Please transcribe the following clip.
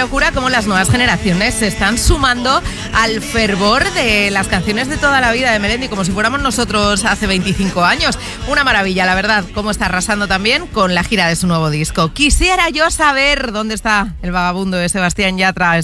locura cómo las nuevas generaciones se están sumando al fervor de las canciones de toda la vida de Melendi, como si fuéramos nosotros hace 25 años. Una maravilla, la verdad, cómo está arrasando también con la gira de su nuevo disco. Quisiera yo saber dónde está el vagabundo de Sebastián Yatra.